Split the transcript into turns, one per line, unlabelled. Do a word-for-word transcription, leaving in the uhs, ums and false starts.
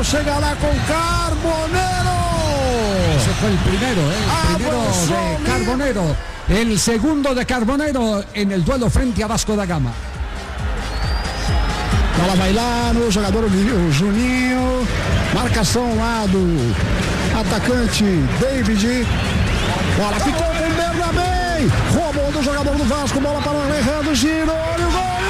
chega lá com Carbonero.
Ese fue el primero, ¿eh? El primero de Carbonero. El segundo de Carbonero en el duelo frente a Vasco da Gama.
Bola vai lá no jogador o Juninho. Marcação lá do atacante David. Bola ficou com o Bernabé. Roubou do jogador do Vasco. Bola para o Alejandro. Girou. Olha o gol.